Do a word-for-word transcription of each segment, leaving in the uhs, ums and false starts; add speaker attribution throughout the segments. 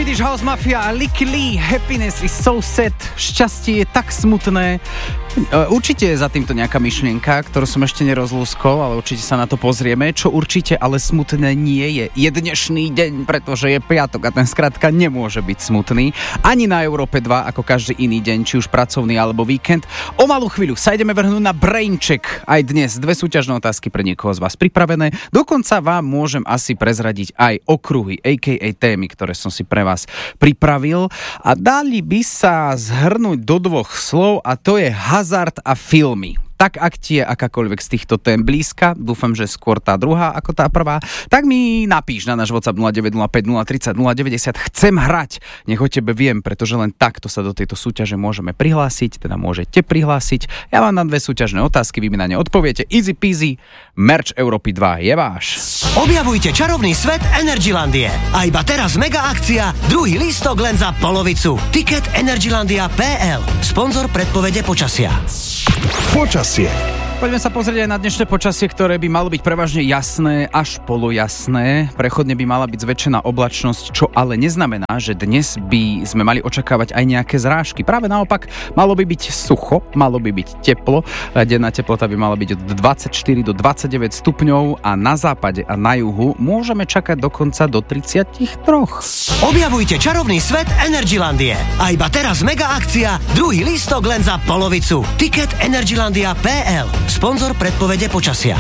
Speaker 1: Swedish House Mafia a Licky Lee, Happiness is so sad, šťastie je tak smutné. Určite je za týmto nejaká myšlienka, ktorú som ešte nerozlúskol, ale určite sa na to pozrieme. Čo určite ale smutné nie je, je dnešný deň, pretože je piatok a ten skrátka nemôže byť smutný. Ani na Európe dva, ako každý iný deň, či už pracovný alebo víkend. O malú chvíľu sa ideme vrhnúť na Braincheck. Aj dnes dve súťažné otázky pre niekoho z vás pripravené. Dokonca vám môžem asi prezradiť aj okruhy, á ká á témy, ktoré som si pre vás pripravil. A dali by sa zhrnúť do dvoch slov a to je hazard a filmy. Tak ak ti je akákoľvek z týchto tém blízka, dúfam, že skôr tá druhá ako tá prvá, tak mi napíš na náš WhatsApp nula deväť nula päť nula tri nula nula deväťdesiat. Chcem hrať, nech o tebe viem, pretože len takto sa do tejto súťaže môžeme prihlásiť, teda môžete prihlásiť. Ja vám dám dve súťažné otázky, vy mi na ne odpoviete. Easy peasy, merch Európy dva je váš.
Speaker 2: Objavujte čarovný svet Energylandie. A iba teraz mega akcia, druhý lístok len za polovicu. Ticket Energylandia pé el, sponzor predpovede počasia.
Speaker 3: Počasie.
Speaker 1: Poďme sa pozrieť aj na dnešné počasie, ktoré by malo byť prevažne jasné až polojasné. Prechodne by mala byť zväčšená oblačnosť, čo ale neznamená, že dnes by sme mali očakávať aj nejaké zrážky. Práve naopak, malo by byť sucho, malo by byť teplo. Denná teplota by mala byť od dvadsaťštyri do dvadsaťdeväť stupňov a na západe a na juhu môžeme čakať dokonca do tridsaťtri.
Speaker 2: Objavujte čarovný svet Energylandie. A iba teraz mega akcia, druhý lístok len za polovicu. Ticket Energylandia pé el, sponzor predpovede počasia.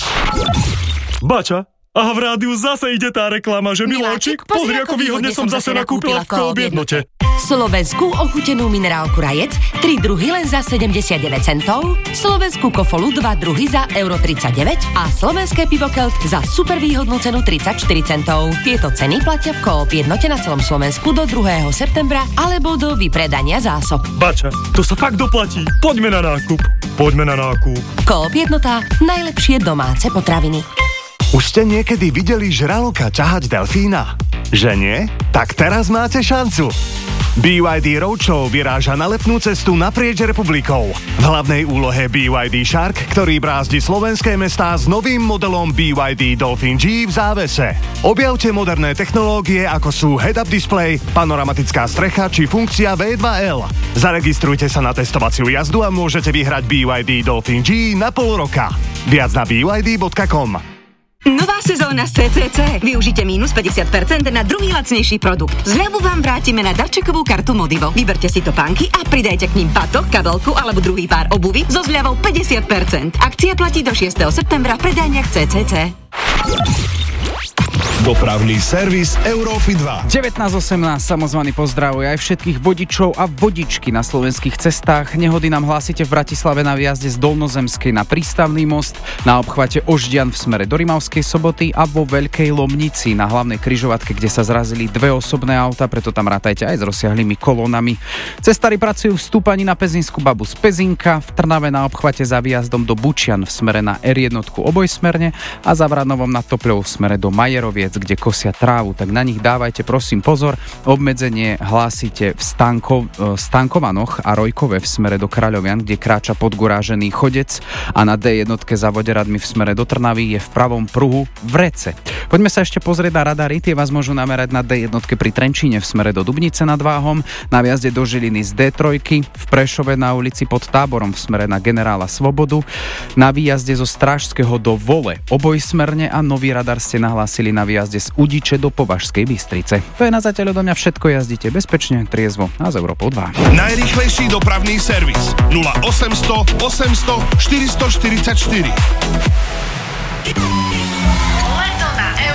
Speaker 4: Bača, a v rádiu zase ide tá reklama, že Miláčik, pozri, ako výhodne som zase nakúpila v Coop jednote.
Speaker 5: Slovenskú ochutenú minerálku Rajec, tri druhy len za sedemdesiatdeväť centov, slovenskú kofolu dva druhy za euro tridsaťdeväť a slovenské pivo Kelt za super výhodnú cenu tridsaťštyri centov. Tieto ceny platia v Coop jednote na celom Slovensku do druhého septembra alebo do vypredania zásob.
Speaker 4: Bača, to sa fakt doplatí. Poďme na nákup. Poďme na nákup.
Speaker 5: Coop jednota, najlepšie domáce potraviny.
Speaker 3: Už ste niekedy videli žraloka ťahať delfína? Že nie? Tak teraz máte šancu. bé yet dé Roadshow vyráža na letnú cestu naprieč republikou. V hlavnej úlohe bé yet dé Shark, ktorý brázdi slovenské mestá s novým modelom bé yet dé Dolphin G v závese. Objavte moderné technológie, ako sú head-up display, panoramatická strecha či funkcia vé dva el. Zaregistrujte sa na testovaciu jazdu a môžete vyhrať bé yet dé Dolphin G na pol roka. Viac na bé yet dé bodka com.
Speaker 6: Nová sezóna z cé cé cé. Využite mínus päťdesiat percent na druhý lacnejší produkt. Zľavu vám vrátime na darčekovú kartu Modivo. Vyberte si topánky a pridajte k ním batoh, kabelku alebo druhý pár obuvy so zľavou päťdesiat percent. Akcia platí do šiesteho septembra v predajniach cé cé cé.
Speaker 3: Dopravný servis Európy dva.
Speaker 1: devätnásť osemnásť, samozvaný pozdravuje aj všetkých vodičov a vodičky na slovenských cestách. Nehody nám hlásite v Bratislave na výjazde z Dolnozemskej na Prístavný most, na obchvate Oždian v smere do Rimavskej Soboty a vo Veľkej Lomnici na hlavnej križovatke, kde sa zrazili dve osobné auta, preto tam rátajte aj s rozsiahlými kolónami. Cestári pracujú v stúpaní na Pezinskú babu z Pezinka, v Trnave na obchvate za výjazdom do Bučian v smere na er jeden obojsmerne a za Vranovom nad Topľou v smere do Majeroviec, kde kosia trávu, tak na nich dávajte prosím pozor. Obmedzenie hlásite v Stanko, Stankovanoch a Rojkove v smere do Kráľovian, kde kráča podgurážený chodec a na dé jednotke za Voderadmi v smere do Trnavy je v pravom pruhu v Rece. Poďme sa ešte pozrieť na radary, tie vás môžu namerať na dé jednotke pri Trenčíne v smere do Dubnice nad Váhom, na viazde do Žiliny z dé tri, v Prešove na ulici pod Táborom v smere na Generála Svobodu, na výjazde zo Strážskeho do Vole obojsmerne a nový radar ste nahlásili na výjazde z Udiče do Považskej Bystrice. To je na zatiaľ odo mňa všetko, jazdite bezpečne, triezvo a z Európou dva.
Speaker 3: Najrýchlejší dopravný servis nula osemsto osemsto štyristoštyridsaťštyri.